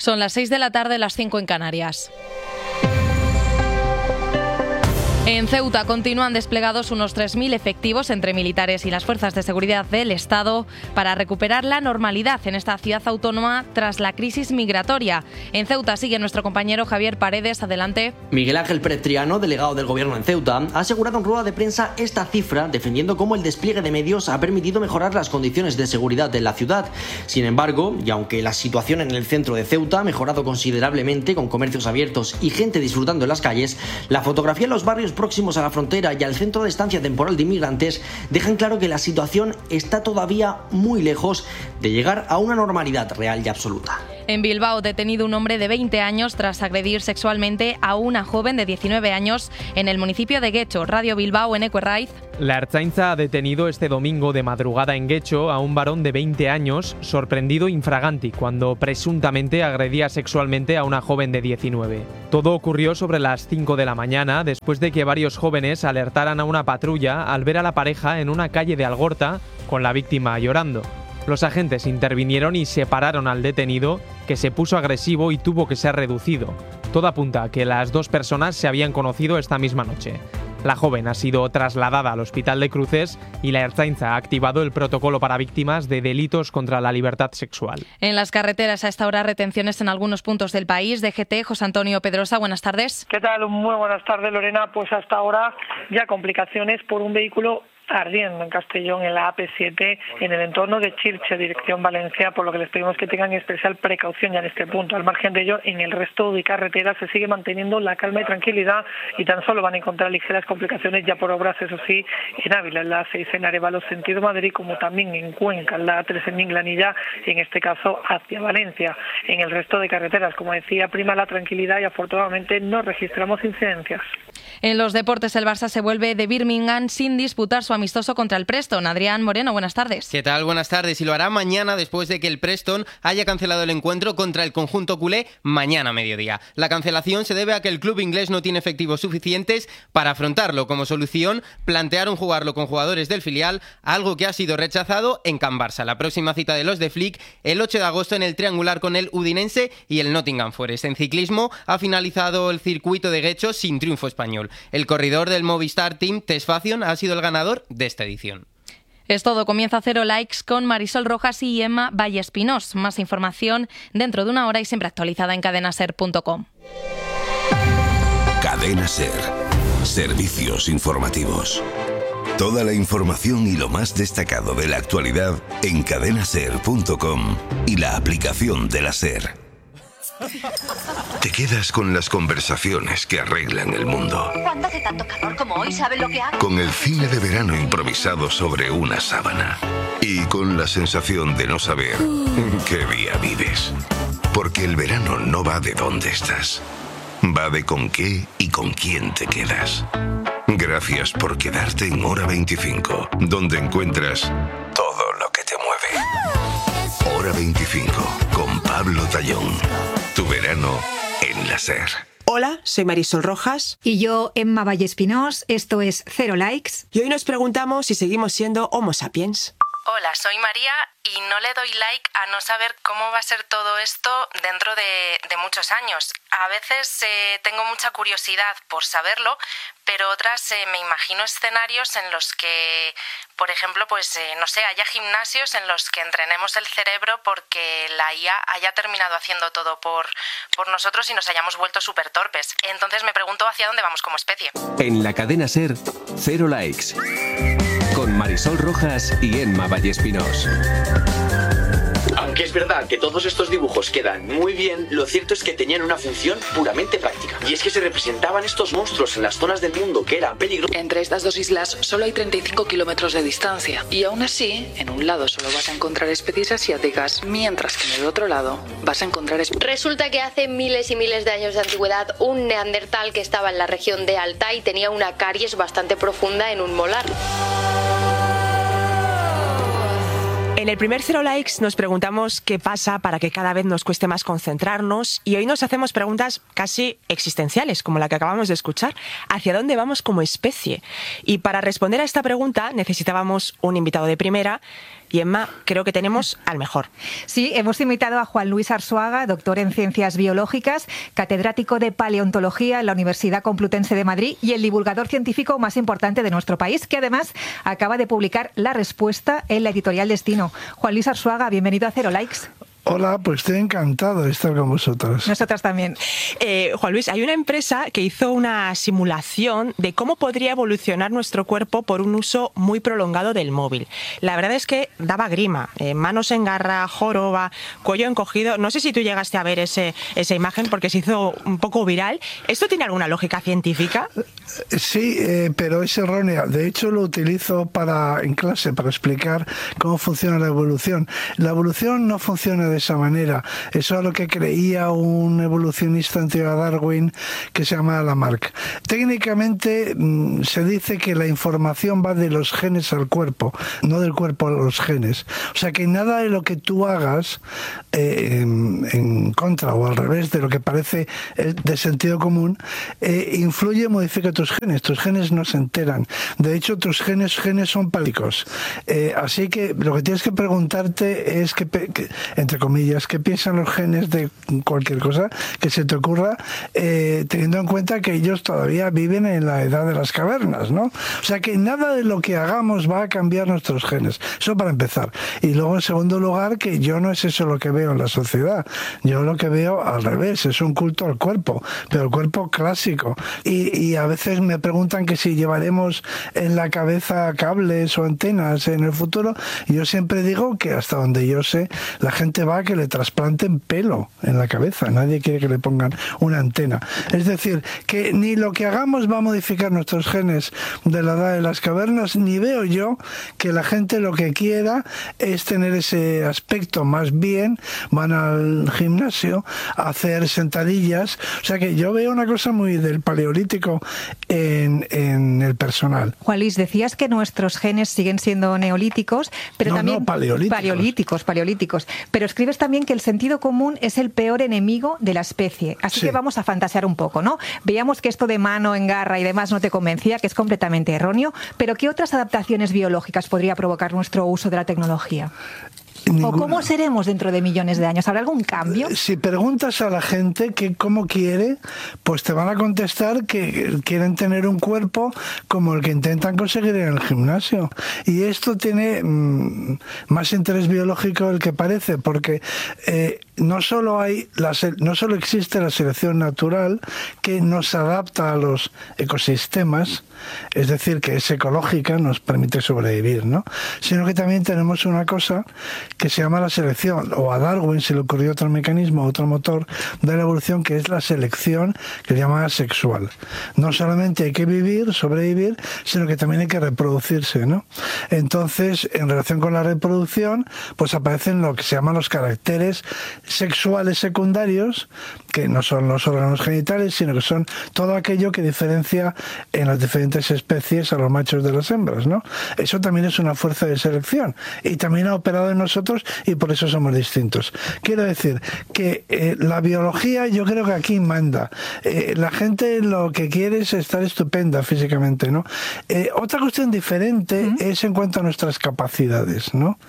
Son las 6 de la tarde, las 5 en Canarias. En Ceuta continúan desplegados unos 3.000 efectivos entre militares y las fuerzas de seguridad del Estado para recuperar la normalidad en esta ciudad autónoma tras la crisis migratoria. En Ceuta sigue nuestro compañero Javier Paredes. Adelante. Miguel Ángel Pérez Triano, delegado del Gobierno en Ceuta, ha asegurado en rueda de prensa esta cifra, defendiendo cómo el despliegue de medios ha permitido mejorar las condiciones de seguridad de la ciudad. Sin embargo, y aunque la situación en el centro de Ceuta ha mejorado considerablemente, con comercios abiertos y gente disfrutando en las calles, la fotografía en los barrios próximos a la frontera y al centro de estancia temporal de inmigrantes dejan claro que la situación está todavía muy lejos de llegar a una normalidad real y absoluta. En Bilbao, detenido un hombre de 20 años tras agredir sexualmente a una joven de 19 años en el municipio de Guecho. Radio Bilbao, en Equerraiz. La Ertzaintza ha detenido este domingo de madrugada en Guecho a un varón de 20 años sorprendido infraganti cuando presuntamente agredía sexualmente a una joven de 19. Todo ocurrió sobre las 5 de la mañana después de que varios jóvenes alertaran a una patrulla al ver a la pareja en una calle de Algorta con la víctima llorando. Los agentes intervinieron y separaron al detenido, que se puso agresivo y tuvo que ser reducido. Todo apunta a que las dos personas se habían conocido esta misma noche. La joven ha sido trasladada al Hospital de Cruces y la Ertzaintza ha activado el protocolo para víctimas de delitos contra la libertad sexual. En las carreteras a esta hora retenciones en algunos puntos del país. DGT, José Antonio Pedrosa, buenas tardes. ¿Qué tal? Muy buenas tardes, Lorena. Pues hasta ahora ya complicaciones por un vehículo ardiendo en Castellón, en la AP7, en el entorno de Chirche, dirección Valencia, por lo que les pedimos que tengan especial precaución ya en este punto. Al margen de ello, en el resto de carreteras se sigue manteniendo la calma y tranquilidad y tan solo van a encontrar ligeras complicaciones ya por obras, eso sí, en Ávila, en la A6 en Arévalo, sentido Madrid, como también en Cuenca, en la A3 en Minglanilla, en este caso hacia Valencia. En el resto de carreteras, como decía, prima la tranquilidad y afortunadamente no registramos incidencias. En los deportes, el Barça se vuelve de Birmingham sin disputar su amistoso contra el Preston. Adrián Moreno, buenas tardes. ¿Qué tal? Buenas tardes. Y lo hará mañana después de que el Preston haya cancelado el encuentro contra el conjunto culé mañana a mediodía. La cancelación se debe a que el club inglés no tiene efectivos suficientes para afrontarlo. Como solución, plantearon jugarlo con jugadores del filial, algo que ha sido rechazado en Can Barça. La próxima cita de los de Flick el 8 de agosto en el triangular con el Udinense y el Nottingham Forest. En ciclismo ha finalizado el circuito de Guecho sin triunfo español. El corredor del Movistar Team, Tess Facion, ha sido el ganador de esta edición. Es todo. Comienza Cero Likes con Marisol Rojas y Emma Vallespinós. Más información dentro de una hora y siempre actualizada en cadenaser.com. Cadena Ser. Servicios informativos. Toda la información y lo más destacado de la actualidad en cadenaser.com y la aplicación de la Ser. Te quedas con las conversaciones que arreglan el mundo. Cuando hace tanto calor como hoy, ¿saben lo que hago? Con el cine de verano improvisado sobre una sábana. Y con la sensación de no saber qué día vives. Porque el verano no va de dónde estás. Va de con qué y con quién te quedas. Gracias por quedarte en Hora 25, donde encuentras todo lo que te mueve. Hora 25, con Pablo Tallón. Tu verano en la Ser. Hola, soy Marisol Rojas. Y yo, Emma Vallespinós. Esto es Cero Likes. Y hoy nos preguntamos si seguimos siendo Homo sapiens. Hola, soy María y no le doy like a no saber cómo va a ser todo esto dentro de muchos años. A veces tengo mucha curiosidad por saberlo, pero otras me imagino escenarios en los que, por ejemplo, no sé, haya gimnasios en los que entrenemos el cerebro porque la IA haya terminado haciendo todo por nosotros y nos hayamos vuelto súper torpes. Entonces me pregunto hacia dónde vamos como especie. En la cadena Ser, Cero Likes. Con Marisol Rojas y Emma Vallespinós. Aunque es verdad que todos estos dibujos quedan muy bien, lo cierto es que tenían una función puramente práctica. Y es que se representaban estos monstruos en las zonas del mundo que eran peligrosas. Entre estas dos islas solo hay 35 kilómetros de distancia. Y aún así, en un lado solo vas a encontrar especies asiáticas, mientras que en el otro lado vas a encontrar... Resulta que hace miles y miles de años de antigüedad, un neandertal que estaba en la región de Altai tenía una caries bastante profunda en un molar. En el primer Cero Likes nos preguntamos qué pasa para que cada vez nos cueste más concentrarnos y hoy nos hacemos preguntas casi existenciales, como la que acabamos de escuchar. ¿Hacia dónde vamos como especie? Y para responder a esta pregunta necesitábamos un invitado de primera Y Emma, creo que tenemos al mejor. Sí, hemos invitado a Juan Luis Arzuaga, doctor en Ciencias Biológicas, catedrático de Paleontología en la Universidad Complutense de Madrid y el divulgador científico más importante de nuestro país, que además acaba de publicar La Respuesta en la editorial Destino. Juan Luis Arzuaga, bienvenido a Cero Likes. Hola, pues estoy encantado de estar con vosotros. Nosotras también. Juan Luis, hay una empresa que hizo una simulación de cómo podría evolucionar nuestro cuerpo por un uso muy prolongado del móvil. La verdad es que daba grima, manos en garra, joroba, cuello encogido. No sé si tú llegaste a ver esa imagen porque se hizo un poco viral. ¿Esto tiene alguna lógica científica? Sí, pero es errónea. De hecho, lo utilizo en clase para explicar cómo funciona la evolución. La evolución no funciona de esa manera. Eso es lo que creía un evolucionista anterior a Darwin que se llama Lamarck. Técnicamente se dice que la información va de los genes al cuerpo, no del cuerpo a los genes. O sea que nada de lo que tú hagas en contra o al revés de lo que parece de sentido común influye y modifica tus genes. Tus genes no se enteran. De hecho, tus genes son pálicos. Así que lo que tienes que preguntarte es que entre comillas, qué piensan los genes de cualquier cosa que se te ocurra, teniendo en cuenta que ellos todavía viven en la edad de las cavernas, ¿no? O sea que nada de lo que hagamos va a cambiar nuestros genes. Eso para empezar. Y luego, en segundo lugar, que yo no es eso lo que veo en la sociedad. Yo lo que veo al revés, es un culto al cuerpo, pero el cuerpo clásico. Y a veces me preguntan que si llevaremos en la cabeza cables o antenas en el futuro. Y yo siempre digo que hasta donde yo sé, la gente va a que le trasplanten pelo en la cabeza. Nadie quiere que le pongan una antena. Es decir, que ni lo que hagamos va a modificar nuestros genes de la edad de las cavernas, ni veo yo que la gente lo que quiera es tener ese aspecto. Más bien van al gimnasio a hacer sentadillas. O sea que yo veo una cosa muy del paleolítico en el personal. Juan Luis, decías que nuestros genes siguen siendo neolíticos, pero también paleolíticos. Pero escribes también que el sentido común es el peor enemigo de la especie. Así que vamos a fantasear un poco, ¿no? Veíamos que esto de mano en garra y demás no te convencía, que es completamente erróneo, pero ¿qué otras adaptaciones biológicas podría provocar nuestro uso de la tecnología? Ninguna. ¿O cómo seremos dentro de millones de años? ¿Habrá algún cambio? Si preguntas a la gente que cómo quiere, pues te van a contestar que quieren tener un cuerpo como el que intentan conseguir en el gimnasio. Y esto tiene más interés biológico del que parece, porque no solo existe la selección natural que nos adapta a los ecosistemas, es decir, que es ecológica, nos permite sobrevivir, ¿no? Sino que también tenemos una cosa que se llama la selección, o a Darwin se le ocurrió otro mecanismo, otro motor de la evolución, que es la selección, que se llama sexual. No solamente hay que sobrevivir, sino que también hay que reproducirse, ¿no? Entonces, en relación con la reproducción, pues aparecen lo que se llaman los caracteres sexuales secundarios, que no son los órganos genitales, sino que son todo aquello que diferencia en las diferentes especies a los machos de las hembras, ¿no? Eso también es una fuerza de selección y también ha operado en nosotros y por eso somos distintos. Quiero decir que la biología yo creo que aquí manda. La gente lo que quiere es estar estupenda físicamente, ¿no? Otra cuestión diferente es en cuanto a nuestras capacidades, ¿no?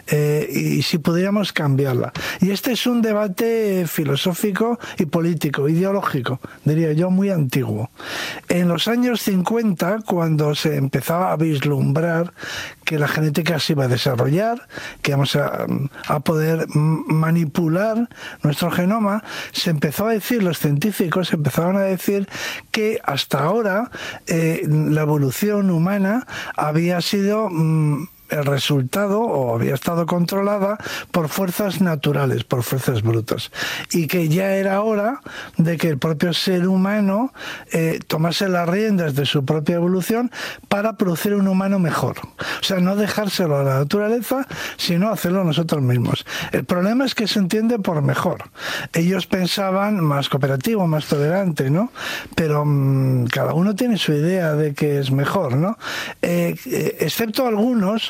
Y si pudiéramos cambiarla. Y este es un debate filosófico y político, ideológico, diría yo, muy antiguo. En los años 50, cuando se empezaba a vislumbrar que la genética se iba a desarrollar, que vamos a poder manipular nuestro genoma, se empezó a decir, los científicos empezaron a decir que hasta ahora la evolución humana había sido el resultado, o había estado controlada por fuerzas naturales, por fuerzas brutas, y que ya era hora de que el propio ser humano tomase las riendas de su propia evolución para producir un humano mejor. O sea, no dejárselo a la naturaleza, sino hacerlo nosotros mismos. El problema es que se entiende por mejor. Ellos pensaban más cooperativo, más tolerante, ¿no? Pero cada uno tiene su idea de que es mejor, ¿no? Excepto algunos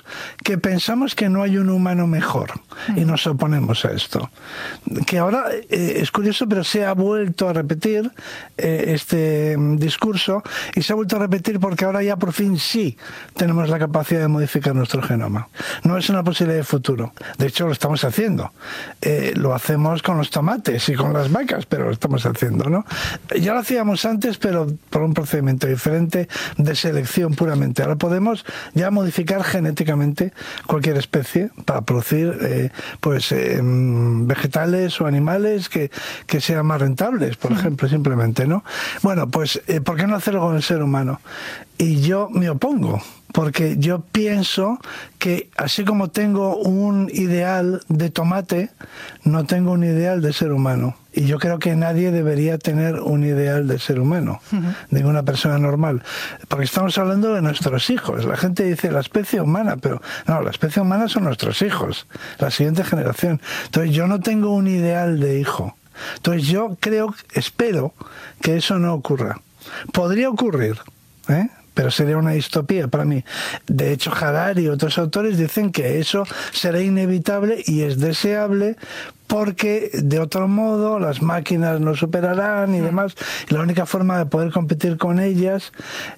que pensamos que no hay un humano mejor y nos oponemos a esto. Que ahora es curioso, pero se ha vuelto a repetir este discurso, y se ha vuelto a repetir porque ahora ya por fin sí tenemos la capacidad de modificar nuestro genoma. No es una posibilidad de futuro. De hecho, lo estamos haciendo. Lo hacemos con los tomates y con las vacas, pero lo estamos haciendo, ¿no? Ya lo hacíamos antes, pero por un procedimiento diferente de selección puramente. Ahora podemos ya modificar genéticamente cualquier especie para producir vegetales o animales que sean más rentables, por ejemplo, simplemente, ¿no? Bueno, pues ¿por qué no hacerlo con el ser humano? Y yo me opongo, porque yo pienso que así como tengo un ideal de tomate, no tengo un ideal de ser humano. Y yo creo que nadie debería tener un ideal de ser humano, ninguna persona normal. Porque estamos hablando de nuestros hijos. La gente dice la especie humana, pero no, la especie humana son nuestros hijos, la siguiente generación. Entonces yo no tengo un ideal de hijo. Entonces yo espero que eso no ocurra. Podría ocurrir, pero sería una distopía para mí. De hecho, Harari y otros autores dicen que eso será inevitable y es deseable, porque de otro modo las máquinas nos superarán y demás, y la única forma de poder competir con ellas